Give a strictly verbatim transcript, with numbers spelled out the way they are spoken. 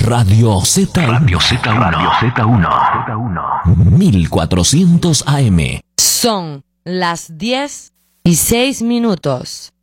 Radio Z uno. Radio Z uno. Radio Z uno. Z uno. mil cuatrocientos A M. Son las diez y seis minutos.